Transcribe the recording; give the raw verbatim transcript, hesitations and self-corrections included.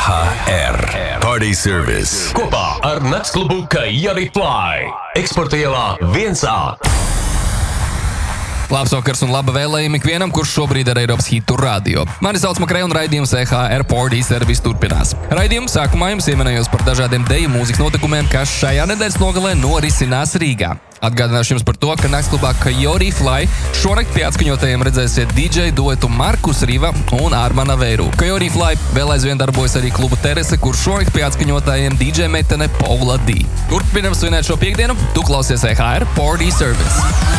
H R Party Service kopā ar naktsklubu Coyote Fly. Eksporta ielā viens A. Labs vakars un laba vēlējumi ikvienam, kurš šobrīd ir Eiropas hitu radio. Mani sauc Makrei un raidījums E H R Party Service turpinās. Raidījumu sākumā jums ieminējos par dažādiem deju mūzikas notikumiem, kas šajā nedēļas nogalē norisinās Rīgā. Atgādināšu jums par to, ka naktsklubā Coyote Fly šonakt pie atskaņotajiem redzēsiet D J duetu Markus Riva un Armana Veiru. Coyote Fly vēl aizvien darbojas arī klubu Terese, kur šonakt pie atskaņotājiem D J metene Paula D. Turpinam svinēt šo piekdienu, tu klausies E H R Party Service.